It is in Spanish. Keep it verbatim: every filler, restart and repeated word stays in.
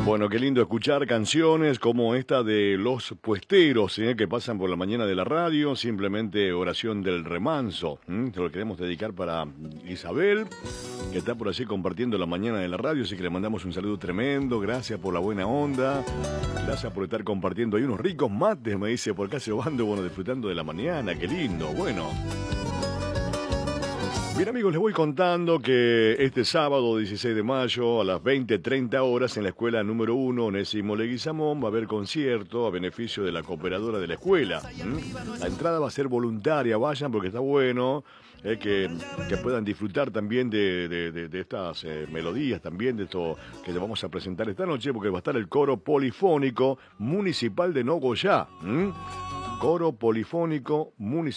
Bueno, qué lindo escuchar canciones como esta de Los Puesteros, ¿eh? Que pasan por la mañana de la radio, simplemente oración del remanso. ¿eh? Se lo queremos dedicar para Isabel, que está por allí compartiendo la mañana de la radio, así que le mandamos un saludo tremendo, gracias por la buena onda, gracias por estar compartiendo. Hay unos ricos mates, me dice, por acá se van, bueno, disfrutando de la mañana, qué lindo, bueno. Bien amigos, les voy contando que este sábado dieciséis de mayo a las veinte treinta horas en la escuela número uno, Onésimo Leguizamón, va a haber concierto a beneficio de la cooperadora de la escuela. ¿Mm? La entrada va a ser voluntaria, vayan porque está bueno, eh, que, que puedan disfrutar también de, de, de, de estas eh, melodías, también de esto que les vamos a presentar esta noche, porque va a estar el coro polifónico municipal de Nogoyá. ¿Mm? Coro polifónico municipal.